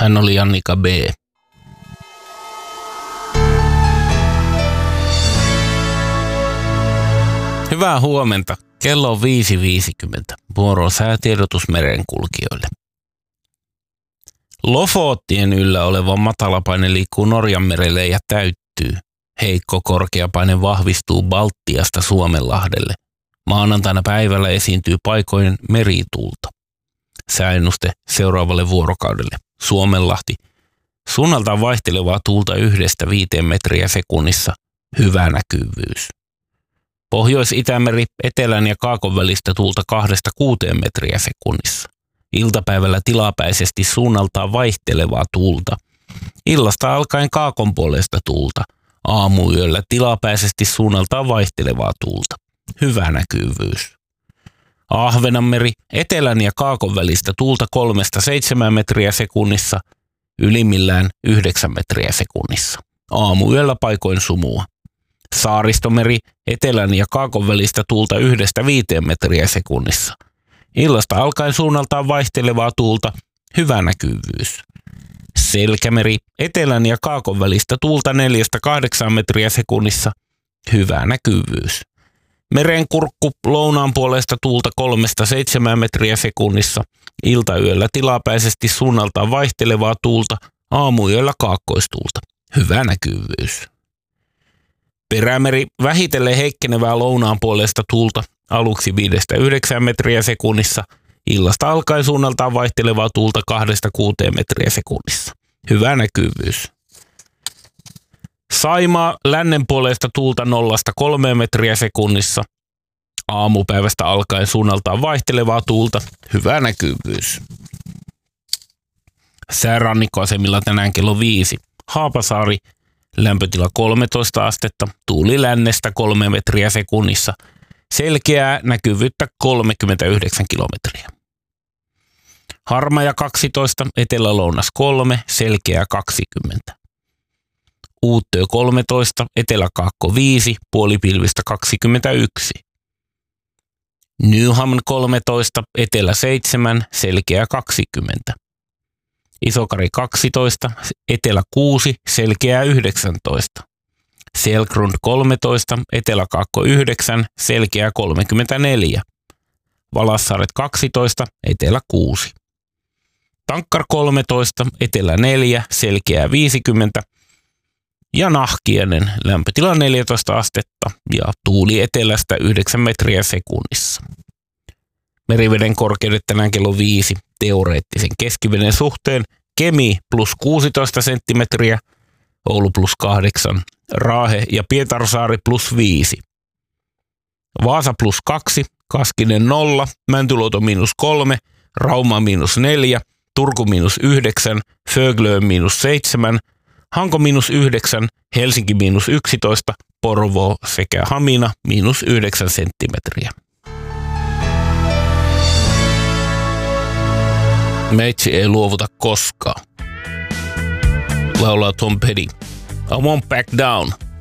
Hän oli Jannika B. Hyvää huomenta. Kello on 5.50. Vuoro on säätiedotus merenkulkijoille. Lofoottien yllä oleva matalapaine liikkuu Norjanmerelle ja täyttyy. Heikko korkeapaine vahvistuu Baltiasta Suomenlahdelle. Maanantaina päivällä esiintyy paikoin merituulta. Sääennuste seuraavalle vuorokaudelle. Suomenlahti. Suunnaltaan vaihtelevaa tuulta 1–5 metriä sekunnissa. Hyvä näkyvyys. Pohjois-Itämeri, etelän ja kaakon välistä tuulta 2–6 metriä sekunnissa. Iltapäivällä tilapäisesti suunnaltaan vaihtelevaa tuulta. Illasta alkaen kaakon puolesta tuulta. Aamuyöllä tilapäisesti suunnaltaan vaihtelevaa tuulta. Hyvä näkyvyys. Ahvenanmeri, etelän ja kaakon välistä tuulta 3–7 metriä sekunnissa. Ylimmillään 9 metriä sekunnissa. Aamuyöllä paikoin sumua. Saaristomeri, etelän ja kaakon välistä tuulta 1–5 metriä sekunnissa. Illasta alkaen suunnaltaan vaihtelevaa tuulta, hyvä näkyvyys. Selkämeri, etelän ja kaakon välistä tuulta 4–8 metriä sekunnissa, hyvä näkyvyys. Merenkurkku, lounaan puolesta tuulta 3–7 metriä sekunnissa. Iltayöllä tilapäisesti suunnaltaan vaihtelevaa tuulta, aamuyöllä kaakkoistuulta, hyvä näkyvyys. Perämeri, vähitellen heikkenevää lounaan puolesta tuulta, aluksi 5–9 metriä sekunnissa, illasta alkaen suunnaltaan vaihtelevaa tuulta 2–6 metriä sekunnissa. Hyvä näkyvyys. Saimaa, lännen puolesta tuulta 0–3 metriä sekunnissa, aamupäivästä alkaen suunnaltaan vaihtelevaa tuulta, hyvä näkyvyys. Säärannikkoasemilla tänään kello 5. Haapasaari, lämpötila 13 astetta, tuuli lännestä 3 metriä sekunnissa, selkeää näkyvyyttä 39 kilometriä. Harmaja 12, etelä-lounas 3, selkeää 20. Uuttöö 13, etelä-kaakko 5, puolipilvistä 21. Nyhamn 13, etelä 7, selkeää 20. Isokari 12, etelä 6, selkeää 19. Selgrund 13, etelä-kaakko 9, selkeää 34. Valassaaret 12, etelä 6. Tankkar 13, etelä 4, selkeää 50. Ja Nahkiainen, lämpötila 14 astetta ja tuuli etelästä 9 metriä sekunnissa. Meriveden korkeudet tänään kello 5 teoreettisen keskiveden suhteen. Kemi +16 senttimetriä, Oulu +8, Raahe ja Pietarsaari +5. Vaasa +2, Kaskinen 0, Mäntyluoto -3, Rauma -4, Turku -9, Föglö -7, Hanko -9, Helsinki -11, Porvoo sekä Hamina -9 senttimetriä. Meitsi ei luovuta koskaan. Laulaa Tom Petty. I won't back down.